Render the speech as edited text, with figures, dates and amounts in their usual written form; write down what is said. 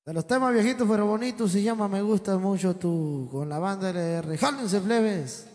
De los temas viejitos pero bonitos se llama Me gusta mucho tú, con la banda LR. Jálense, plebes.